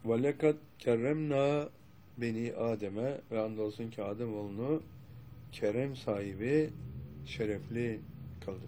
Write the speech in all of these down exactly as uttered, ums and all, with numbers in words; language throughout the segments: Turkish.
وَلَكَدْ kerremna beni Adem'e ve andolsun ki Ademoğlunu kerem sahibi, şerefli kıldık.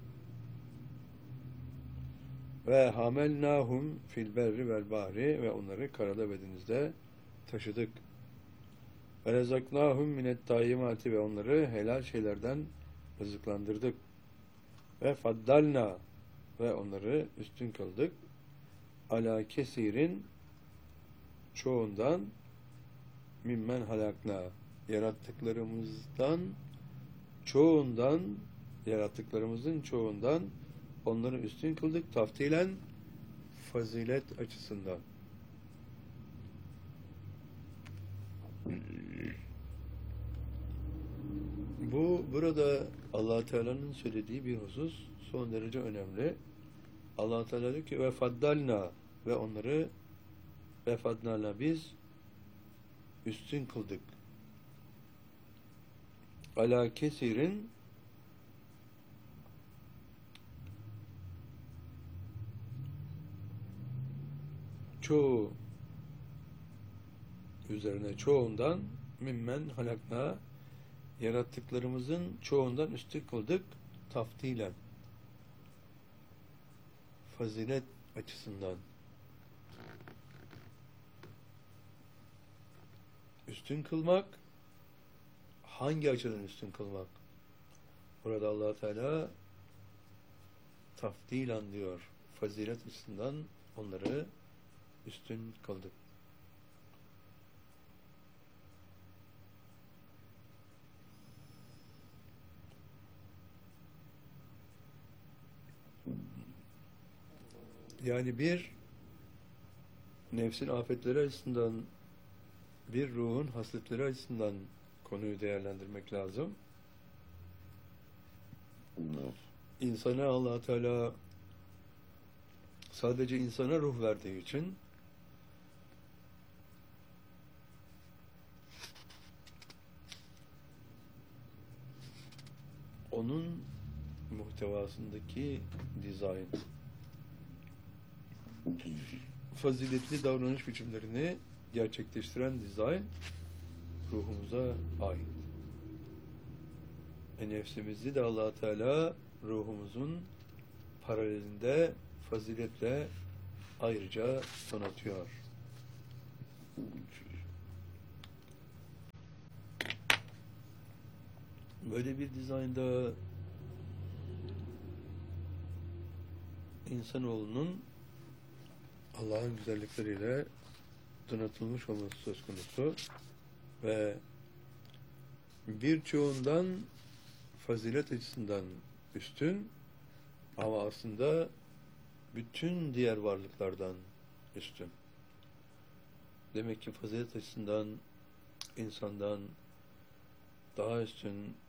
Ve hamelnahum fil berri vel bahri ve onları karada ve denizde taşıdık. Ve rezaknahum minet tayyimati ve onları helal şeylerden rızıklandırdık. Ve faddalna ve onları üstün kıldık. Ala kesirin çoğundan mimmen halakna yarattıklarımızdan çoğundan yarattıklarımızın çoğundan onları üstün kıldık taftilen fazilet açısından. Bu burada Allah Teala'nın söylediği bir husus son derece önemli. Allah Teala diyor ki ve faddalna ve onları ve faddalna biz üstün kıldık. Ala kesirin çoğu üzerine çoğundan mimmen halakna yarattıklarımızın çoğundan üstün kıldık taftilen fazilet açısından. Üstün kılmak hangi açıdan üstün kılmak? Burada Allah Teala taftilan diyor. Fazilet açısından onları üstün kıldık. Yani bir nefsin afetleri açısından bir ruhun hasletleri açısından konuyu değerlendirmek lazım. İnsana Allah Teala sadece insana ruh verdiği için onun muhtevasındaki dizayn faziletli davranış biçimlerini gerçekleştiren dizayn ruhumuza ait. E nefsimizi de Allah Teala ruhumuzun paralelinde faziletle ayrıca donatıyor. Böyle bir dizaynda insanoğlunun Allah'ın güzellikleriyle donatılmış olması söz konusu ve birçoğundan fazilet açısından üstün ama aslında bütün diğer varlıklardan üstün. Demek ki fazilet açısından insandan daha üstün